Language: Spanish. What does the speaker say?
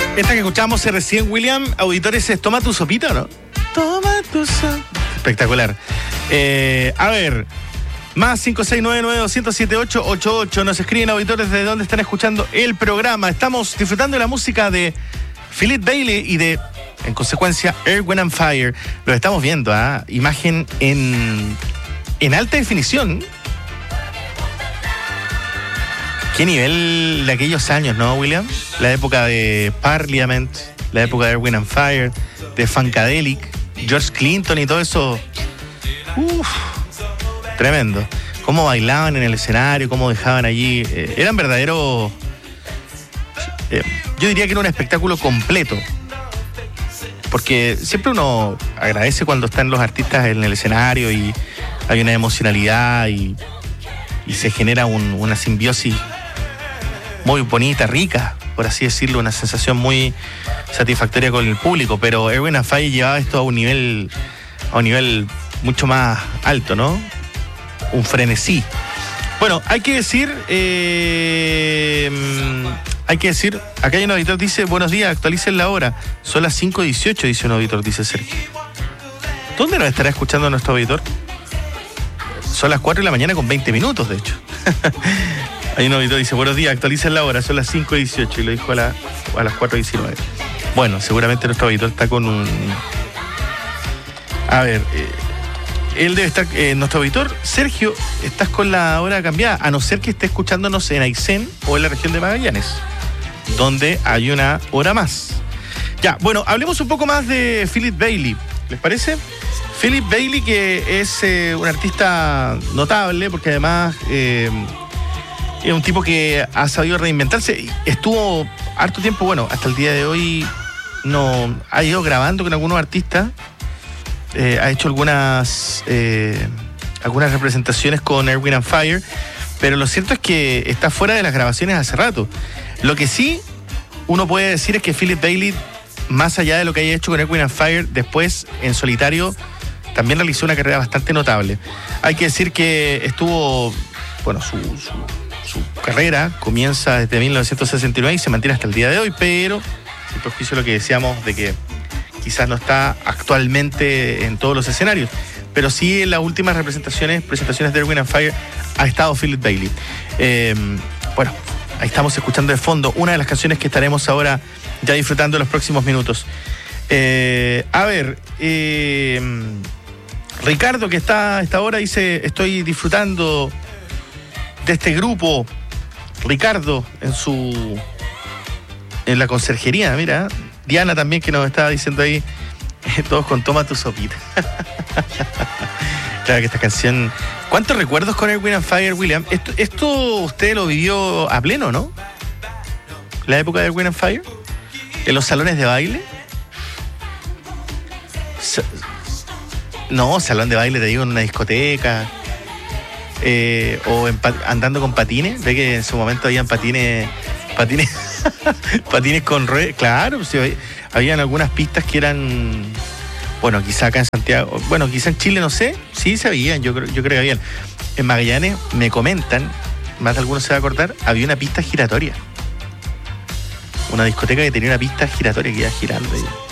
Esta que escuchamos recién, William, auditores, es Toma tu sopita, ¿no? Toma tu sopita. Espectacular. A ver, más 56992078888. Nos escriben auditores de dónde están escuchando el programa. Estamos disfrutando de la música de Philip Bailey y de, en consecuencia, Earth, Wind and Fire. Lo estamos viendo, imagen en alta definición. Qué nivel de aquellos años, ¿no, William? La época de Parliament, la época de Earth, Wind and Fire, de Funkadelic, George Clinton y todo eso. Tremendo. Cómo bailaban en el escenario, cómo dejaban allí. Eran verdaderos... yo diría que era un espectáculo completo. Porque siempre uno agradece cuando están los artistas en el escenario y hay una emocionalidad y se genera una simbiosis muy bonita, rica, por así decirlo, una sensación muy satisfactoria con el público, pero Earth, Wind and Fire llevaba esto a un nivel mucho más alto, ¿no? Un frenesí. Bueno, hay que decir, acá hay un auditor que dice, buenos días, actualicen la hora, son las 5:18, dice un auditor, dice Sergio. ¿Dónde nos estará escuchando nuestro auditor? Son las 4 de la mañana con 20 minutos, de hecho. Hay un auditor que dice, buenos días, actualicen la hora, son las 5:18 y lo dijo a las 4:19. Bueno, seguramente nuestro auditor está con un... A ver, él debe estar... nuestro auditor, Sergio, estás con la hora cambiada, a no ser que esté escuchándonos en Aysén o en la región de Magallanes, donde hay una hora más. Ya, bueno, hablemos un poco más de Philip Bailey, ¿les parece? Philip Bailey, que es un artista notable, porque además es un tipo que ha sabido reinventarse. Estuvo harto tiempo, bueno, hasta el día de hoy no ha ido grabando con algunos artistas, ha hecho algunas representaciones con Earth, Wind and Fire, pero lo cierto es que está fuera de las grabaciones hace rato. Lo que sí uno puede decir es que Philip Bailey, más allá de lo que haya hecho con Earth, Wind and Fire, después en solitario también realizó una carrera bastante notable. Hay que decir que estuvo, bueno, su carrera comienza desde 1969 y se mantiene hasta el día de hoy, pero sin perjuicio de lo que decíamos de que quizás no está actualmente en todos los escenarios, pero sí en las últimas presentaciones de Earth, Wind and Fire ha estado Philip Bailey. Bueno, ahí estamos escuchando de fondo una de las canciones que estaremos ahora ya disfrutando en los próximos minutos. A ver, Ricardo, que está a esta hora, dice, estoy disfrutando de este grupo. Ricardo en la conserjería, mira. Diana también, que nos estaba diciendo ahí, todos con Toma tu sopita. Claro que esta canción... ¿Cuántos recuerdos con Earth, Wind and Fire, William? Esto usted lo vivió a pleno, ¿no? La época de Earth, Wind and Fire. En los salones de baile. No, salón de baile, te digo, en una discoteca. O andando con patines. Ve que en su momento habían patines con ruedas. Claro, sí, habían algunas pistas que eran, bueno, quizá acá en Santiago, bueno, quizá en Chile, no sé, sí se habían, yo creo que habían. En Magallanes me comentan, más de algunos se va a acordar, había una pista giratoria. Una discoteca que tenía una pista giratoria que iba girando ahí.